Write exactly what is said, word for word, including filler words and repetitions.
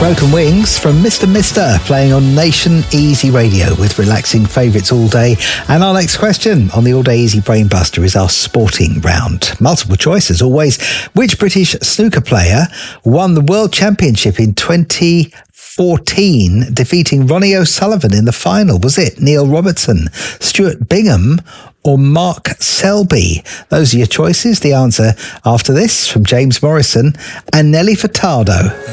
Broken Wings from Mister Mister, playing on Nation Easy Radio with relaxing favourites all day. And our next question on the All Day Easy Brain Buster is our sporting round. Multiple choice as always. Which British snooker player won the World Championship in twenty fourteen, defeating Ronnie O'Sullivan in the final? Was it Neil Robertson, Stuart Bingham, or Mark Selby? Those are your choices. The answer after this from James Morrison and Nelly Furtado.